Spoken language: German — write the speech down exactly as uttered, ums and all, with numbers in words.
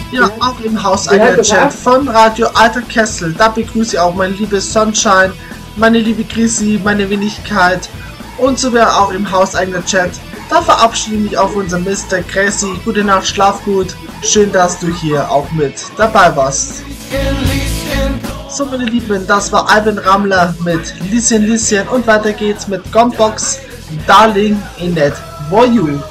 Ja, auch im hauseigenen Chat von Radio Alter Kessel. Da begrüße ich auch meine liebe Sunshine, meine liebe Chrissy, meine Wenigkeit und sogar auch im hauseigenen Chat. Da verabschiede ich mich auf unser Mister Crazy. Gute Nacht, schlaf gut. Schön, dass du hier auch mit dabei warst. So, meine Lieben, das war Alvin Rammler mit Lieschen Lieschen und weiter geht's mit Gombox, Darling in Net For You.